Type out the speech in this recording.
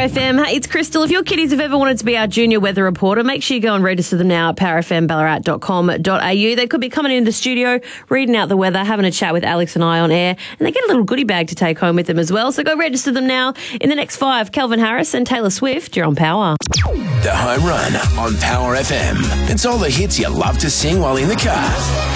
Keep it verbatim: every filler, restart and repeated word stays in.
F M. Hey, it's Crystal. If your kiddies have ever wanted to be our junior weather reporter, make sure you go and register them now at power f m ballarat dot com dot a u. They could be coming into the studio, reading out the weather, having a chat with Alex and I on air, and they get a little goodie bag to take home with them as well. So go register them now. In the next five, Calvin Harris and Taylor Swift, you're on Power. The Home Run on Power F M. It's all the hits you love to sing while in the car.